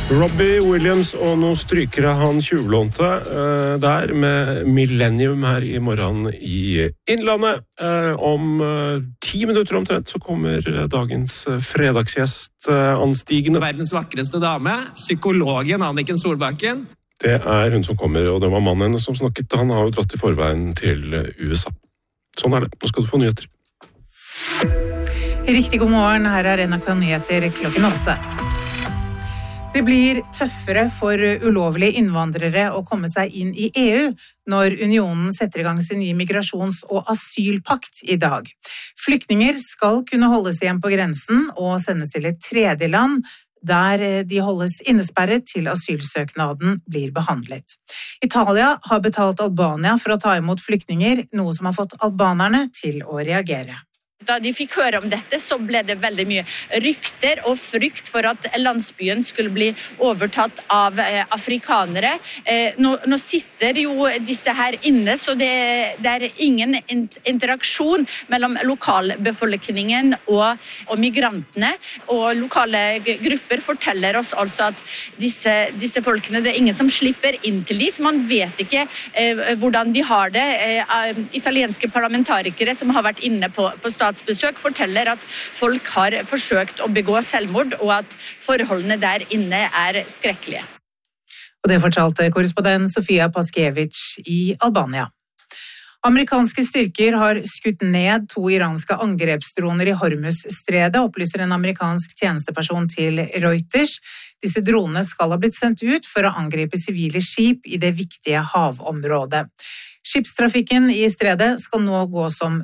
Robbie Williams og noen strykere han tjuvlånte der med Millennium her i morgen i Innlandet. Om 10 minutter omtrent så kommer dagens fredagsgjest anstigende. Verdens vakreste dame, psykologen Anniken Solbakken. Det hun som kommer, og det var mannen hennes som snakket. Han har jo dratt i forveien til USA. Sånn det. Nå skal du få nyheter. Riktig god morgen, her NRK Nyheter klokken 8. Det blir tøffere for ulovlige innvandrere å komme seg inn i EU når unionen setter i gang sin nye migrasjons- og asylpakt i dag. Flyktninger skal kunne holdes igjen på grensen og sendes til et tredje land, der de holdes innesperret til asylsøknaden blir behandlet. Italia har betalt Albania for å ta imot flyktninger, noe som har fått albanerne til å reagere. Da de fikk høre om dette, så ble det veldig mye rykter og frykt for at landsbyen skulle bli overtatt av afrikanere. Nå sitter jo disse her inne, så det ingen interaksjon mellom lokalbefolkningen og migrantene. Og lokale grupper forteller oss altså at disse folkene, det ingen som slipper inn til de, så man vet ikke hvordan de har det. Italienske parlamentarikere som har vært inne på statsbesøk forteller at folk har forsøkt å begå selvmord, og at forholdene der inne skrekkelige. Og det fortalte korrespondent Sofia Paskiewicz i Albania. Amerikanske styrker har skutt ned 2 iranske angrepsdroner i Hormuz-stredet, opplyser en amerikansk tjenesteperson til Reuters. Disse dronene skal ha blitt sendt ut for å angripe sivile skip i det viktige havområdet. Skipstrafikken i stredet skal nå gå som